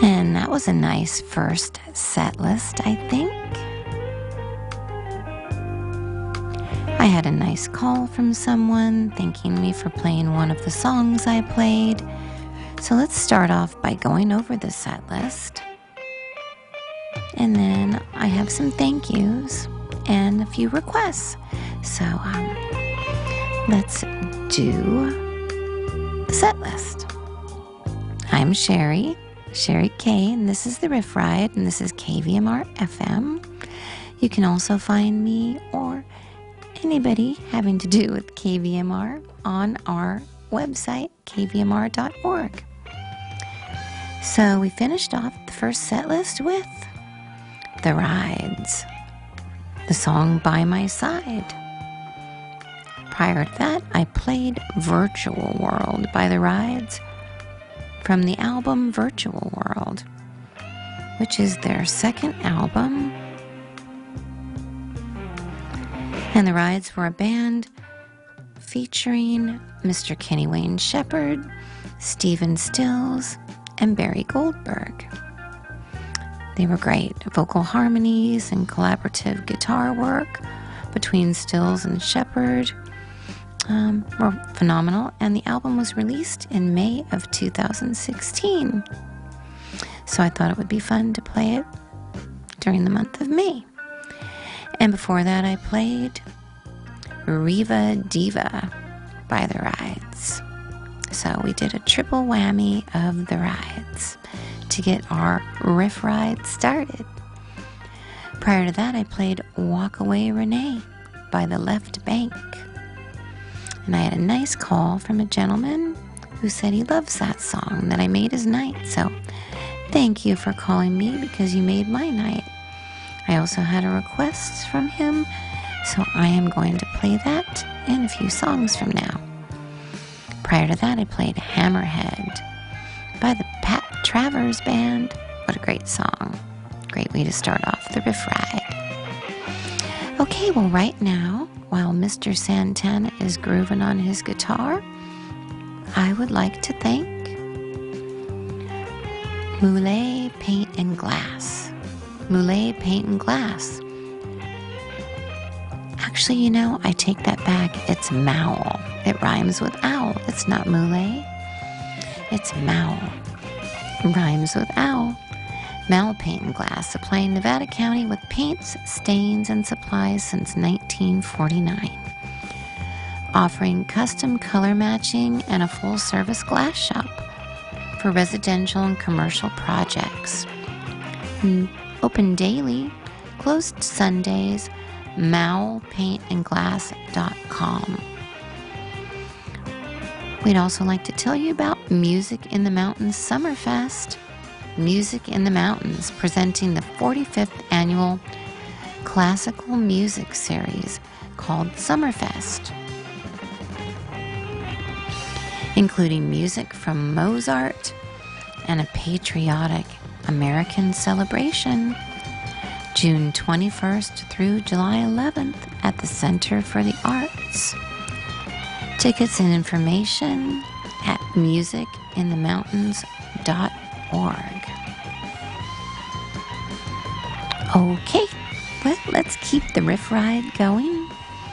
And that was a nice first set list, I think. I had a nice call from someone thanking me for playing one of the songs I played. So let's start off by going over the set list. And then I have some thank yous and a few requests. So let's do the set list. I'm Sherry K, and this is the Riff Ride, and this is KVMR FM. You can also find me or anybody having to do with KVMR on our website, kvmr.org. So we finished off the first set list with The Rides, the song By My Side. Prior to that, I played Virtual World by The Rides from the album Virtual World, which is their second album. And The Rides were a band featuring Mr. Kenny Wayne Shepherd, Stephen Stills, and Barry Goldberg. They were great. Vocal harmonies and collaborative guitar work between Stills and Shepherd were phenomenal, and the album was released in May of 2016. So I thought it would be fun to play it during the month of May. And before that, I played Riva Diva by The Rides. So we did a triple whammy of The Rides to get our riff ride started. Prior to that, I played Walk Away Renee by The Left Bank. And I had a nice call from a gentleman who said he loves that song, that I made his night. So thank you for calling me because you made my night. I also had a request from him, so I am going to play that and a few songs from now. Prior to that, I played Hammerhead by the Pat Travers Band. What a great song. Great way to start off the riff ride. Okay, well right now, while Mr. Santana is grooving on his guitar, I would like to thank Moulet Paint and Glass. Moulet Paint and Glass. Actually, you know, I take that back. It's Mowl. It rhymes with owl. It's not Moulet. It's Mowl. It rhymes with owl. Mowl Paint and Glass, supplying Nevada County with paints, stains, and supplies since 1949. Offering custom color matching and a full-service glass shop for residential and commercial projects. Open daily, closed Sundays, mowlpaintandglass.com. We'd also like to tell you about Music in the Mountains Summerfest. Music in the Mountains, presenting the 45th annual classical music series called Summerfest, including music from Mozart and a patriotic American celebration, June 21st through July 11th at the Center for the Arts. Tickets and information at musicinthemountains.org. Okay, well, let's keep the riff ride going.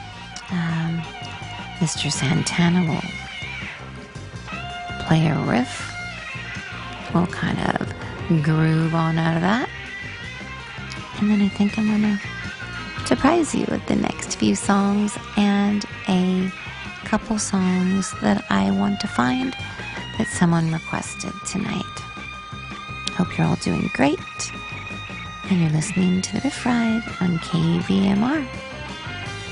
Mr. Santana will play a riff. We'll kind of groove on out of that. And then I think I'm going to surprise you with the next few songs and a couple songs that I want to find that someone requested tonight. Hope you're all doing great. And you're listening to The Riff Ride on KVMR.